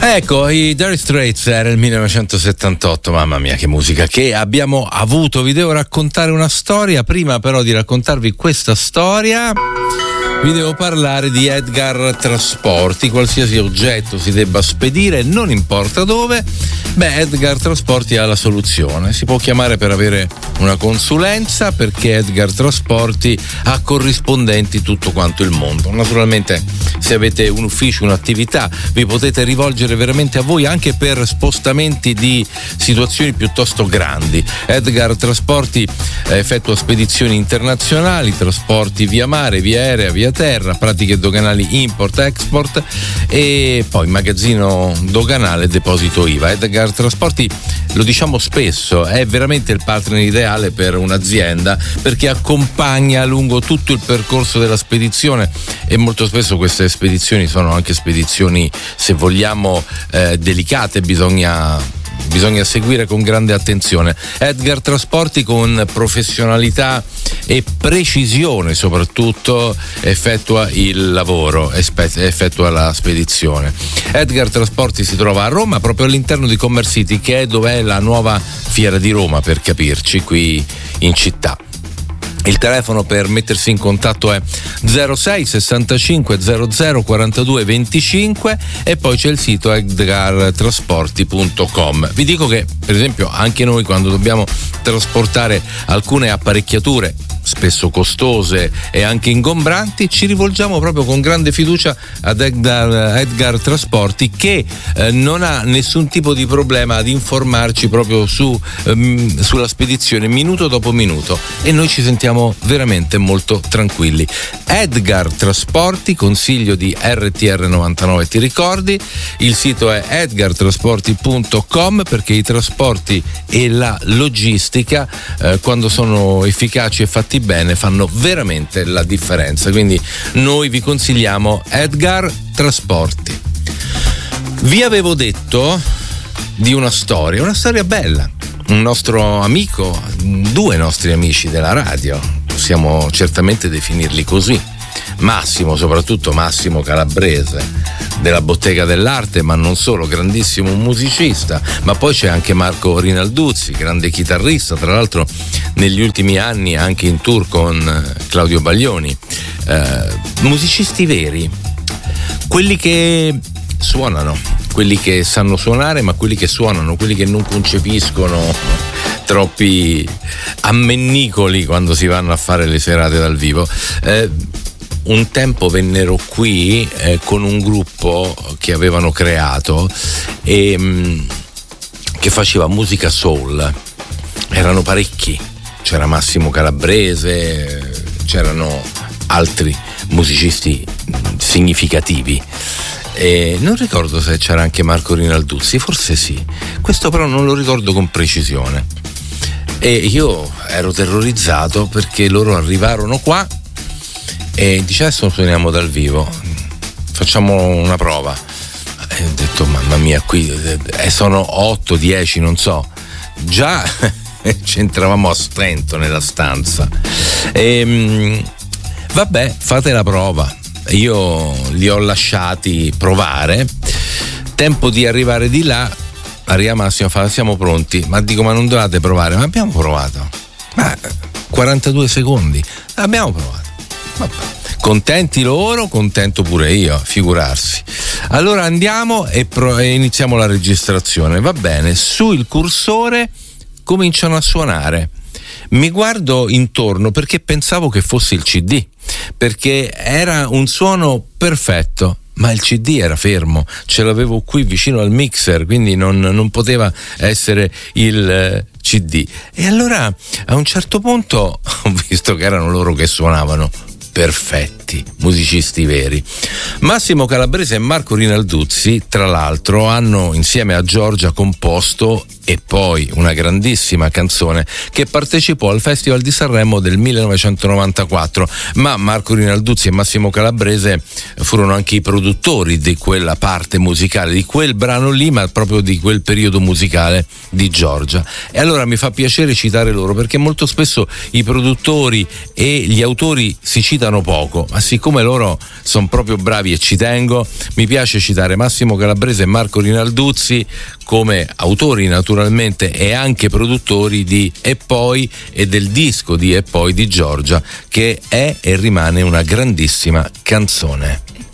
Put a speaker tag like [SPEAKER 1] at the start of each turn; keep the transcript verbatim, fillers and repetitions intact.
[SPEAKER 1] Ecco, i Dire Straits era il millenovecentosettantotto, mamma mia che musica che abbiamo avuto. Vi devo raccontare una storia, prima però di raccontarvi questa storia vi devo parlare di Edgar Trasporti. Qualsiasi oggetto si debba spedire, non importa dove, beh, Edgar Trasporti ha la soluzione. Si può chiamare per avere una consulenza, perché Edgar Trasporti ha corrispondenti tutto quanto il mondo. Naturalmente, se avete un ufficio, un'attività, vi potete rivolgere veramente a voi anche per spostamenti di situazioni piuttosto grandi. Edgar Trasporti effettua spedizioni internazionali, trasporti via mare, via aerea, via terra, pratiche doganali import-export e poi magazzino doganale e deposito I V A. Edgar Trasporti, lo diciamo spesso, è veramente il partner ideale per un'azienda, perché accompagna lungo tutto il percorso della spedizione, e molto spesso queste spedizioni sono anche spedizioni, se vogliamo, eh, delicate, bisogna bisogna seguire con grande attenzione. Edgar Trasporti, con professionalità e precisione soprattutto, effettua il lavoro, effettua la spedizione. Edgar Trasporti si trova a Roma, proprio all'interno di Commerce City, che è dove è la nuova fiera di Roma, per capirci, qui in città. Il telefono per mettersi in contatto è zero sei sessantacinque zero zero quarantadue venticinque e poi c'è il sito edgar trasporti punto com. Vi dico che, per esempio, anche noi quando dobbiamo trasportare alcune apparecchiature spesso costose e anche ingombranti, ci rivolgiamo proprio con grande fiducia ad Edgar, Edgar Trasporti, che eh, non ha nessun tipo di problema ad informarci proprio su, ehm, sulla spedizione minuto dopo minuto, e noi ci sentiamo veramente molto tranquilli. Edgar Trasporti, consiglio di R T R novantanove, ti ricordi? Il sito è edgar trasporti punto com, perché i trasporti e la logistica, eh, quando sono efficaci e fatti bene, fanno veramente la differenza. Quindi noi vi consigliamo Edgar Trasporti. Vi avevo detto di una storia, una storia bella. Un nostro amico, due nostri amici della radio, possiamo certamente definirli così, Massimo, soprattutto Massimo Calabrese della Bottega dell'Arte, ma non solo, grandissimo musicista, ma poi c'è anche Marco Rinalduzzi, grande chitarrista, tra l'altro negli ultimi anni anche in tour con Claudio Baglioni. Eh, musicisti veri, quelli che suonano, quelli che sanno suonare, ma quelli che suonano, quelli che non concepiscono troppi ammennicoli quando si vanno a fare le serate dal vivo. Eh, un tempo vennero qui eh, con un gruppo che avevano creato e mh, che faceva musica soul. Erano parecchi, c'era Massimo Calabrese, c'erano altri musicisti significativi. E non ricordo se c'era anche Marco Rinalduzzi, forse sì, questo però non lo ricordo con precisione. E io ero terrorizzato perché loro arrivarono qua e dice: adesso suoniamo dal vivo, facciamo una prova. E ho detto: mamma mia, qui eh, sono otto dieci, non so, già c'entravamo a stento nella stanza. E vabbè, fate la prova. Io li ho lasciati provare. Tempo di arrivare di là, arriva Massimo, fa: siamo pronti. Ma dico: ma non dovete provare? Ma abbiamo provato. Ma quarantadue secondi, abbiamo provato. Vabbè. Contenti loro, contento pure io, figurarsi. Allora andiamo e, pro- e iniziamo la registrazione. Va bene, sul cursore cominciano a suonare. Mi guardo intorno perché pensavo che fosse il C D, perché era un suono perfetto, ma il C D era fermo, ce l'avevo qui vicino al mixer, quindi non, non poteva essere il eh, C D. E allora a un certo punto ho visto che erano loro che suonavano perfetti, musicisti veri. Massimo Calabrese e Marco Rinalduzzi, tra l'altro, hanno insieme a Giorgia composto e poi una grandissima canzone che partecipò al Festival di Sanremo del millenovecentonovantaquattro, ma Marco Rinalduzzi e Massimo Calabrese furono anche i produttori di quella parte musicale, di quel brano lì, ma proprio di quel periodo musicale di Giorgia. E allora mi fa piacere citare loro, perché molto spesso i produttori e gli autori si citano citano poco, ma siccome loro sono proprio bravi e ci tengo, mi piace citare Massimo Calabrese e Marco Rinalduzzi come autori naturalmente e anche produttori di E poi e del disco di E poi di Giorgia, che è e rimane una grandissima canzone.